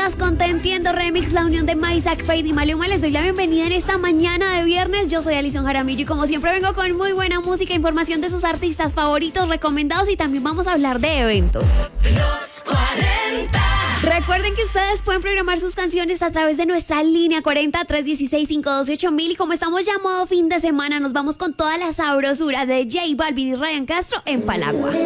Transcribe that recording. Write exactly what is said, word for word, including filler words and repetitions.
más con Te Entiendo Remix, la unión de Maisak, Fade y Maluma. Les doy la bienvenida en esta mañana de viernes. Yo soy Alison Jaramillo y como siempre vengo con muy buena música, información de sus artistas favoritos, recomendados y también vamos a hablar de eventos. Los cuarenta. Recuerden que ustedes pueden programar sus canciones a través de nuestra línea cuarenta, tres dieciséis, cinco doce, ocho mil y como estamos ya modo fin de semana, nos vamos con toda la sabrosura de J Balvin y Ryan Castro en Palagua.